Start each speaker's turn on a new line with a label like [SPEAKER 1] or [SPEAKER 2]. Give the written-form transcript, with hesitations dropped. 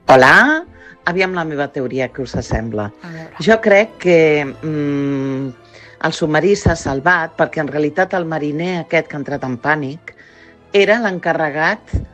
[SPEAKER 1] Hola, aviam la meva teoria, què us sembla? Jo crec que el submarí s'ha salvat perquè en realitat el mariner aquest que ha entrat en pànic era l'encarregat